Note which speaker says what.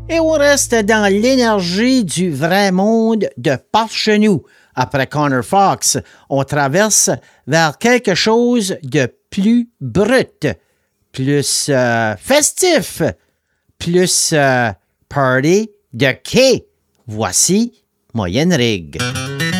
Speaker 1: Et on reste dans l'énergie du vrai monde de par-chez-nous. Après Connor Fox, on traverse vers quelque chose de plus brut, plus festif, plus party de quai. Voici Moyenne Rig.